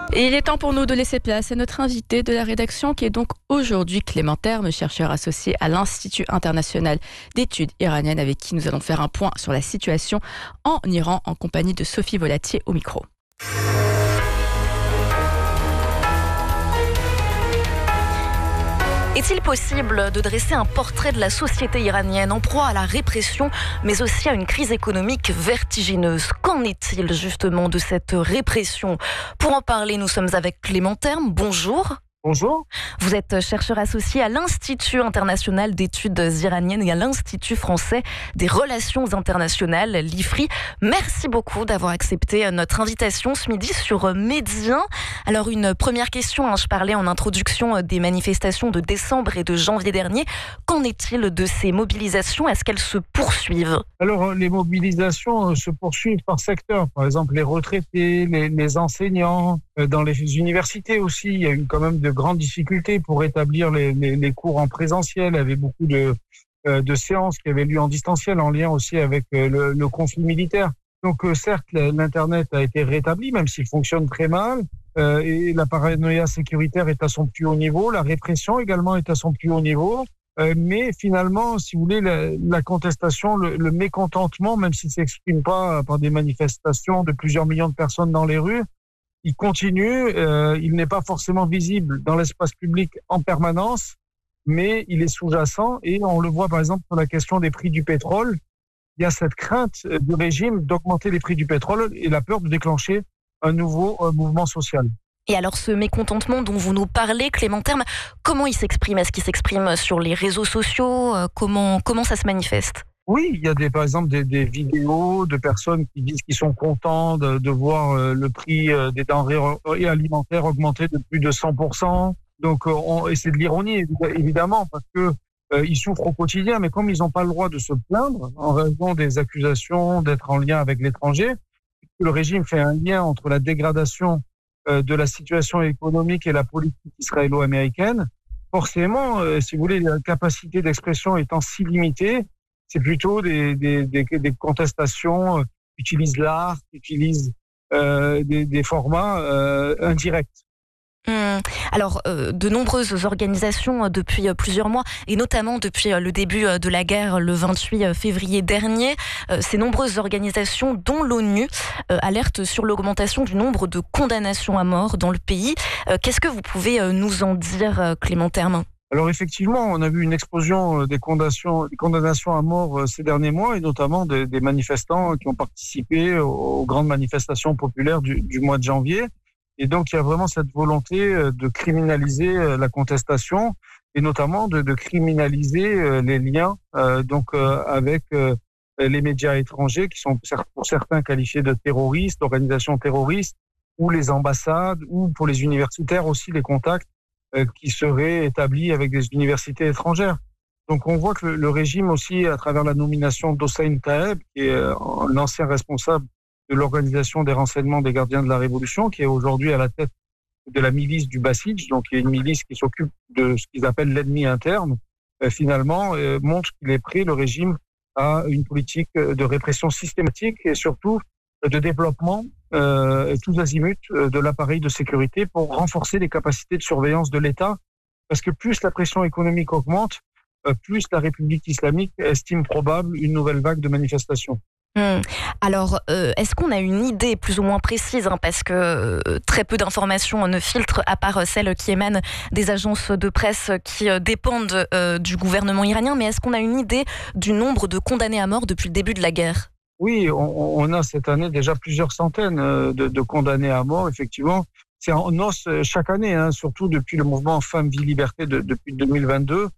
Et il est temps pour nous de laisser place à notre invité de la rédaction qui est donc aujourd'hui Clément Terme, chercheur associé à l'Institut international d'études iraniennes avec qui nous allons faire un point sur la situation en Iran en compagnie de Sophie Volatier au micro. Est-il possible de dresser un portrait de la société iranienne en proie à la répression, mais aussi à une crise économique vertigineuse ? Qu'en est-il justement de cette répression ? Pour en parler, nous sommes avec Clément Terme. Bonjour. Bonjour. Vous êtes chercheur associé à l'Institut international d'études iraniennes et à l'Institut français des relations internationales, l'IFRI. Merci beaucoup d'avoir accepté notre invitation ce midi sur Médien. Alors une première question, je parlais en introduction des manifestations de décembre et de janvier dernier. Qu'en est-il de ces mobilisations ? Est-ce qu'elles se poursuivent ? Alors les mobilisations se poursuivent par secteur. Par exemple les retraités, les enseignants, dans les universités aussi, il y a eu quand même de grandes difficultés pour établir les cours en présentiel. Il y avait beaucoup de séances qui avaient lieu en distanciel, en lien aussi avec le conflit militaire. Donc certes, l'Internet a été rétabli, même s'il fonctionne très mal, et la paranoïa sécuritaire est à son plus haut niveau, la répression également est à son plus haut niveau. Mais finalement, si vous voulez, la contestation, le mécontentement, même s'il ne s'exprime pas par des manifestations de plusieurs millions de personnes dans les rues, il continue, il n'est pas forcément visible dans l'espace public en permanence, mais il est sous-jacent et on le voit par exemple sur la question des prix du pétrole. Il y a cette crainte du régime d'augmenter les prix du pétrole et la peur de déclencher un nouveau mouvement social. Et alors ce mécontentement dont vous nous parlez, Clément Terme, comment il s'exprime ? Est-ce qu'il s'exprime sur les réseaux sociaux ? Comment ça se manifeste ? Oui, il y a par exemple des vidéos de personnes qui disent qu'ils sont contents de voir le prix des denrées alimentaires augmenter de plus de 100%. Donc, et c'est de l'ironie, évidemment, parce que ils souffrent au quotidien, mais comme ils n'ont pas le droit de se plaindre en raison des accusations d'être en lien avec l'étranger, le régime fait un lien entre la dégradation de la situation économique et la politique israélo-américaine. Forcément, si vous voulez, la capacité d'expression étant si limitée, c'est plutôt des contestations qui utilisent l'art, qui utilisent des formats indirects. Alors, de nombreuses organisations depuis plusieurs mois, et notamment depuis le début de la guerre le 28 février dernier, ces nombreuses organisations, dont l'ONU, alertent sur l'augmentation du nombre de condamnations à mort dans le pays. Qu'est-ce que vous pouvez nous en dire, Clément Terme ? Alors effectivement, on a vu une explosion des condamnations à mort ces derniers mois, et notamment des manifestants qui ont participé aux grandes manifestations populaires du mois de janvier. Et donc il y a vraiment cette volonté de criminaliser la contestation, et notamment de criminaliser les liens avec les médias étrangers qui sont pour certains qualifiés de terroristes, d'organisations terroristes, ou les ambassades, ou pour les universitaires aussi les contacts qui seraient établis avec des universités étrangères. Donc on voit que le régime aussi, à travers la nomination d'Hossein Taeb, qui est l'ancien responsable de l'organisation des renseignements des gardiens de la Révolution, qui est aujourd'hui à la tête de la milice du Basij, donc qui est une milice qui s'occupe de ce qu'ils appellent l'ennemi interne, finalement montre qu'il est prêt, le régime, à une politique de répression systématique et surtout de développement tous azimuts de l'appareil de sécurité pour renforcer les capacités de surveillance de l'État, parce que plus la pression économique augmente, plus la République islamique estime probable une nouvelle vague de manifestations. Alors, est-ce qu'on a une idée plus ou moins précise, parce que très peu d'informations ne filtrent, à part celles qui émanent des agences de presse qui dépendent du gouvernement iranien, mais est-ce qu'on a une idée du nombre de condamnés à mort depuis le début de la guerre ? Oui, on a cette année déjà plusieurs centaines de condamnés à mort, effectivement. C'est en hausse chaque année, surtout depuis le mouvement Femmes, Vie, Liberté depuis 2022.